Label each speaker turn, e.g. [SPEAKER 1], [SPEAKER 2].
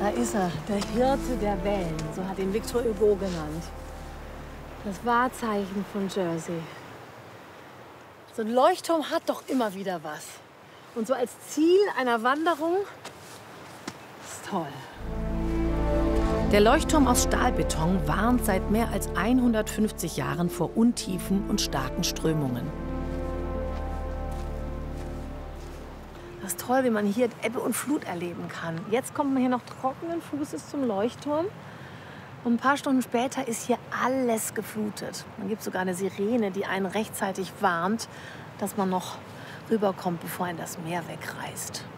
[SPEAKER 1] Da ist er, der Hirte der Wellen, so hat ihn Victor Hugo genannt. Das Wahrzeichen von Jersey. So ein Leuchtturm hat doch immer wieder was. Und so als Ziel einer Wanderung ist toll.
[SPEAKER 2] Der Leuchtturm aus Stahlbeton warnt seit mehr als 150 Jahren vor Untiefen und starken Strömungen.
[SPEAKER 1] Das ist toll, wie man hier Ebbe und Flut erleben kann. Jetzt kommt man hier noch trockenen Fußes zum Leuchtturm. Und ein paar Stunden später ist hier alles geflutet. Man gibt sogar eine Sirene, die einen rechtzeitig warnt, dass man noch rüberkommt, bevor einen das Meer wegreißt.